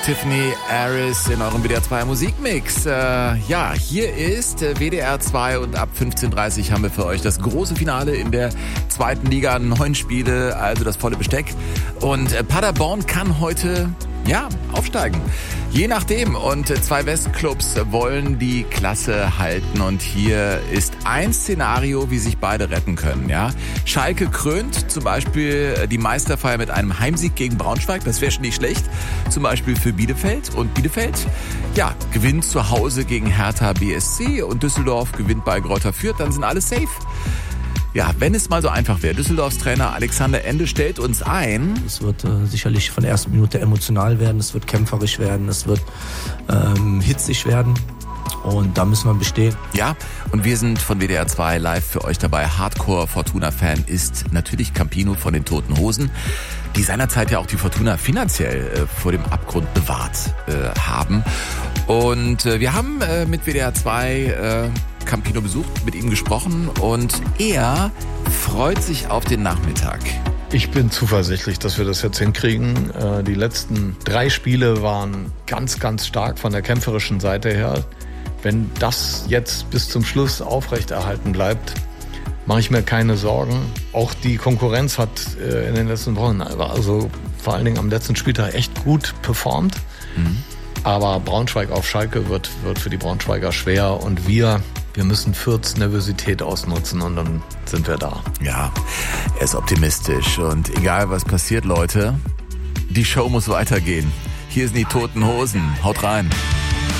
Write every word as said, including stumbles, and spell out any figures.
Tiffany Harris in eurem W D R zwei Musikmix. Äh, ja, hier ist W D R zwei und ab fünfzehn Uhr dreißig haben wir für euch das große Finale in der zweiten Liga. Neun Spiele, also das volle Besteck. Und äh, Paderborn kann heute, ja, aufsteigen. Je nachdem. Und äh, zwei Westclubs wollen die Klasse halten. Und hier ist ein Szenario, wie sich beide retten können. Ja, Schalke krönt zum Beispiel die Meisterfeier mit einem Heimsieg gegen Braunschweig. Das wäre schon nicht schlecht. Zum Beispiel für Bielefeld. Und Bielefeld, ja, gewinnt zu Hause gegen Hertha B S C. Und Düsseldorf gewinnt bei Greuther Fürth. Dann sind alle safe. Ja, wenn es mal so einfach wäre. Düsseldorfs Trainer Alexander Ende stellt uns ein. Es wird äh, sicherlich von der ersten Minute emotional werden, es wird kämpferisch werden, es wird ähm, hitzig werden. Und da müssen wir bestehen. Ja, und wir sind von W D R zwei live für euch dabei. Hardcore-Fortuna-Fan ist natürlich Campino von den Toten Hosen, die seinerzeit ja auch die Fortuna finanziell äh, vor dem Abgrund bewahrt äh, haben. Und äh, wir haben äh, mit W D R zwei äh, Campino besucht, mit ihm gesprochen und er freut sich auf den Nachmittag. Ich bin zuversichtlich, dass wir das jetzt hinkriegen. Die letzten drei Spiele waren ganz, ganz stark von der kämpferischen Seite her. Wenn das jetzt bis zum Schluss aufrechterhalten bleibt, mache ich mir keine Sorgen. Auch die Konkurrenz hat in den letzten Wochen, also vor allen Dingen am letzten Spieltag, echt gut performt. Mhm. Aber Braunschweig auf Schalke wird, wird für die Braunschweiger schwer und wir... Wir müssen Fürths Nervosität ausnutzen und dann sind wir da. Ja, er ist optimistisch und egal was passiert, Leute, die Show muss weitergehen. Hier sind die Toten Hosen. Haut rein.